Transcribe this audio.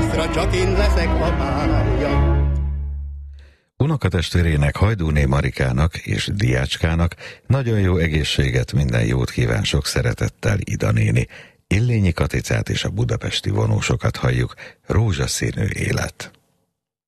20-ra csak én leszek a párja. Unokatestvérének, Hajdúné Marikának és Diácskának nagyon jó egészséget, minden jót kíván sok szeretettel Ida néni. Illényi Katicát és a budapesti vonósokat halljuk, Rózsaszínű élet.